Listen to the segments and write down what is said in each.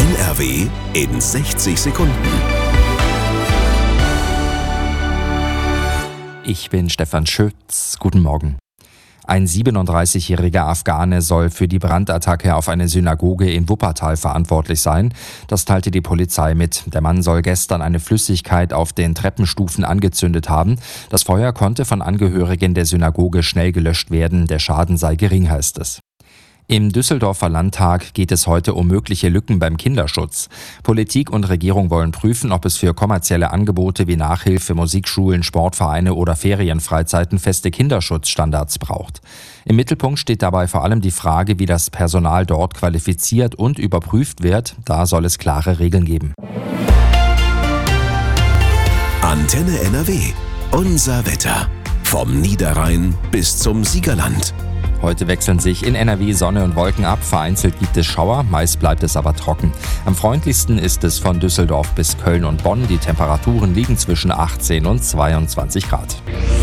NRW in 60 Sekunden. Ich bin Stefan Schütz. Guten Morgen. Ein 37-jähriger Afghane soll für die Brandattacke auf eine Synagoge in Wuppertal verantwortlich sein. Das teilte die Polizei mit. Der Mann soll gestern eine Flüssigkeit auf den Treppenstufen angezündet haben. Das Feuer konnte von Angehörigen der Synagoge schnell gelöscht werden. Der Schaden sei gering, heißt es. Im Düsseldorfer Landtag geht es heute um mögliche Lücken beim Kinderschutz. Politik und Regierung wollen prüfen, ob es für kommerzielle Angebote wie Nachhilfe, Musikschulen, Sportvereine oder Ferienfreizeiten feste Kinderschutzstandards braucht. Im Mittelpunkt steht dabei vor allem die Frage, wie das Personal dort qualifiziert und überprüft wird. Da soll es klare Regeln geben. Antenne NRW. Unser Wetter. Vom Niederrhein bis zum Siegerland. Heute wechseln sich in NRW Sonne und Wolken ab. Vereinzelt gibt es Schauer, meist bleibt es aber trocken. Am freundlichsten ist es von Düsseldorf bis Köln und Bonn. Die Temperaturen liegen zwischen 18 und 22 Grad.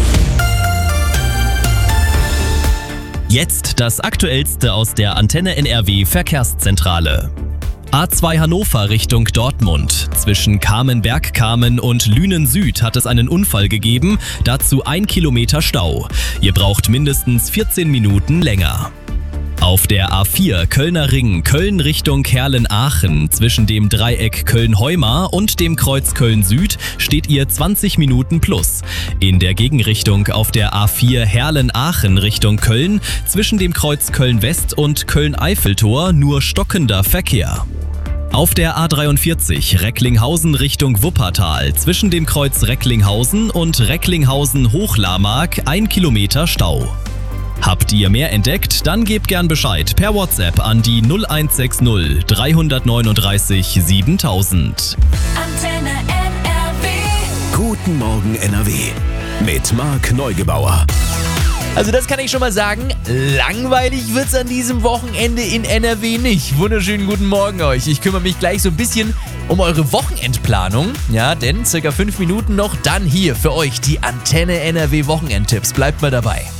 Jetzt das Aktuellste aus der Antenne NRW Verkehrszentrale. A2 Hannover Richtung Dortmund. Zwischen Kamenberg-Kamen und Lünen Süd hat es einen Unfall gegeben, dazu 1 Kilometer Stau. Ihr braucht mindestens 14 Minuten länger. Auf der A4 Kölner Ring, Köln Richtung Herlen-Aachen, zwischen dem Dreieck Köln-Heumar und dem Kreuz Köln-Süd steht ihr 20 Minuten plus. In der Gegenrichtung auf der A4 Herlen-Aachen Richtung Köln, zwischen dem Kreuz Köln-West und Köln-Eiffeltor nur stockender Verkehr. Auf der A43 Recklinghausen Richtung Wuppertal, zwischen dem Kreuz Recklinghausen und Recklinghausen-Hochlarmark 1 Kilometer Stau. Habt ihr mehr entdeckt? Dann gebt gern Bescheid per WhatsApp an die 0160 339 7000. Antenne NRW. Guten Morgen NRW. Mit Marc Neugebauer. Also das kann ich schon mal sagen, langweilig wird's an diesem Wochenende in NRW nicht. Wunderschönen guten Morgen euch. Ich kümmere mich gleich so ein bisschen um eure Wochenendplanung. Ja, denn circa 5 Minuten noch, dann hier für euch die Antenne NRW Wochenendtipps. Bleibt mal dabei.